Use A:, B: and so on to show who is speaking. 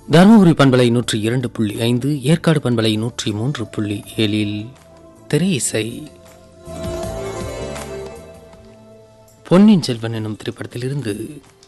A: தருமபுரி பண்பலை 102.5, ஏற்காடு பண்பலை 103.7 திரை இசை. பொன்னியின் செல்வன் எனும் திரைப்படத்திலிருந்து